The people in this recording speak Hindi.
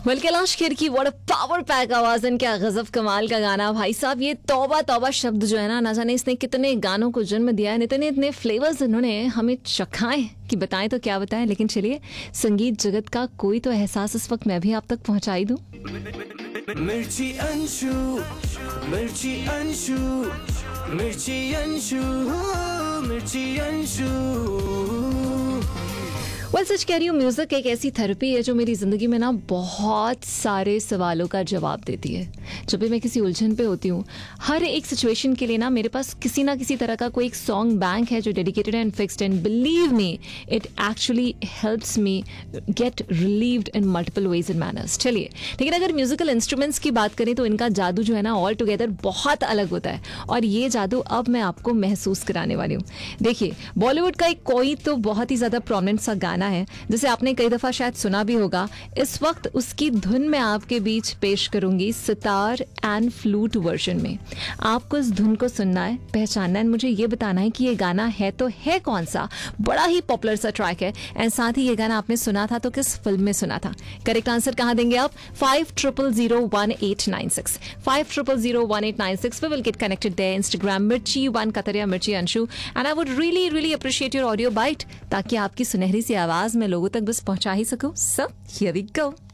वेल कैलाश खेर की व्हाट अ पावर पैक आवाज है, क्या गजब कमाल का गाना भाई साहब। ये तौबा तौबा शब्द जो है ना जाने इसने कितने गानों को जन्म दिया है, इतने इतने फ्लेवर्स इन्होंने हमें चखाए कि बताएं तो क्या बताएं। लेकिन चलिए, संगीत जगत का कोई तो एहसास इस वक्त मैं भी आप तक पहुंचाई दूं। मिर्ची अंशु, मिर्ची अंशु, मिर्ची अंशु, मिर्ची अंशु। सच कह रही हूँ, म्यूजिक एक ऐसी थेरेपी है जो मेरी जिंदगी में ना बहुत सारे सवालों का जवाब देती है। जब भी मैं किसी उलझन पे होती हूँ, हर एक सिचुएशन के लिए ना मेरे पास किसी ना किसी तरह का कोई एक सॉन्ग बैंक है जो dedicated and fixed, and believe me it actually helps me gate relieved in multiple ways and manners. चलिए, लेकिन अगर म्यूजिकल इंस्ट्रूमेंट्स की बात करें तो इनका जादू जो है ना ऑल टुगेदर बहुत अलग होता है, और ये जादू अब मैं आपको महसूस कराने वाली हूँ। देखिए, बॉलीवुड का एक कोई तो बहुत ही ज्यादा प्रोमिनेंट सा गाना है जिसे आपने कई दफा शायद सुना भी होगा। इस वक्त उसकी धुन में आपके बीच पेश करूंगी सितार एंड फ्लूट वर्जन में। आपको इस धुन को सुनना है, पहचानना है, मुझे ये बताना है कि ये गाना है तो है कौन सा। बड़ा ही पॉपुलर सा ट्रैक है, एंड साथ ही ये गाना आपने सुना था तो किस फिल्म में सुना था। करेक्ट आंसर कहां देंगे आप? 50001896 50001896 पे will get connected there. Instagram मिर्ची वन कतरिया मिर्ची Anshu, and I would really really appreciate your audio bite, ताकि आपकी सुनहरी सी आवाज में लोगों तक बस पहुंचा ही सकूं। So here we go.